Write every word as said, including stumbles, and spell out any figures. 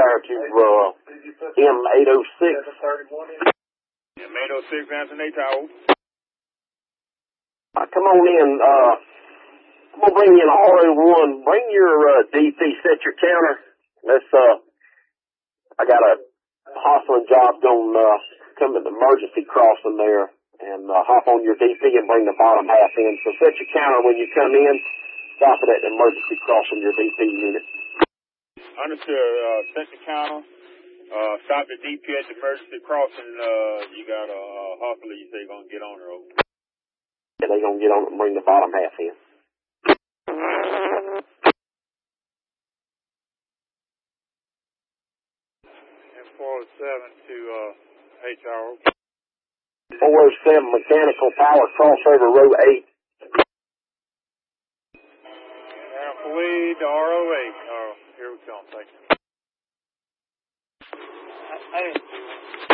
there to uh, M eight oh six. M eight oh six, Anthony Tower. Uh, come on in. Uh, I'm going to bring you an R O one. Bring your uh, D P, set your counter. Let's, uh, I got a hustling job going uh, come to the emergency crossing there. And uh, hop on your D P and bring the bottom half in. So set your counter when you come in. Stop it at the emergency crossing your D P unit. Understood. Uh, set the counter. Uh, stop the D P at the emergency crossing. Uh, you got a uh, hustler. You say you're going to get on her over. Yeah, they're going to get on it and bring the bottom half in. And four oh seven to uh, H R O. four oh seven Mechanical Power, crossover row eight. Alpha lead to R O eight. Uh, here we come. Thank you. I, I didn't do it.